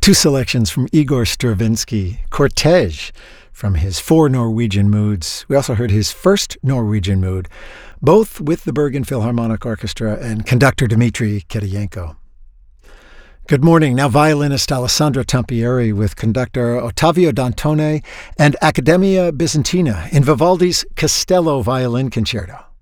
Two selections from Igor Stravinsky, Cortege from his Four Norwegian Moods. We also heard his first Norwegian mood, both with the Bergen Philharmonic Orchestra and conductor Dmitri Kiriyenko. Good morning. Now violinist Alessandro Tampieri with conductor Ottavio Dantone and Accademia Bizantina in Vivaldi's Castello Violin Concerto.